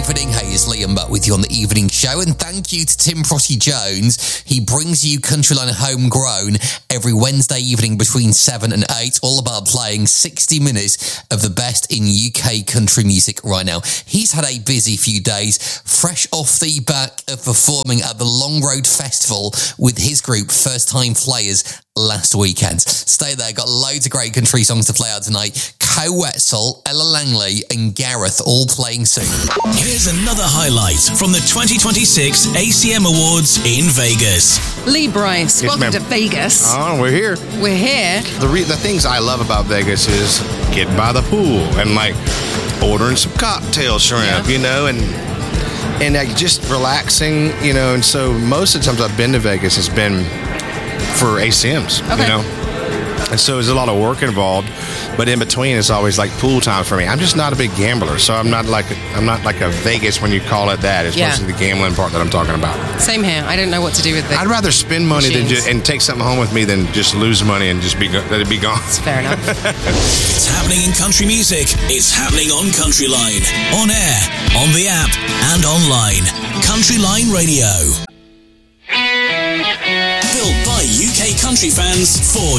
evening. Hey, it's Liam Butt with you on the evening show, and thank you to Tim Protty Jones. He brings you Countryline Homegrown every Wednesday evening between 7 and 8, all about playing 60 minutes of the best in UK country music right now. He's had a busy few days, fresh off the back of performing at the Long Road Festival with his group First Time Players last weekend. Stay there, got loads of great country songs to play out tonight. Co Wetzel, Ella Langley and Gareth all playing soon. Here's another highlight from the 2026 ACM Awards in Vegas. Lee Bryce, welcome to Vegas. Oh, we're here. We're here. The things I love about Vegas is getting by the pool and like ordering some cocktail shrimp, you know, and like just relaxing, you know. And so most of the times I've been to Vegas has been for ACMs, you know. And so there's a lot of work involved, but in between it's always like pool time for me. I'm just not a big gambler, so I'm not like a Vegas when you call it that. It's mostly the gambling part that I'm talking about. Same here. I don't know what to do with it. I'd rather spend money and take something home with me than just lose money and just let it be gone. That's fair enough. It's happening in country music. It's happening on Countryline, on air, on the app, and online. Countryline Radio. Built by UK country fans for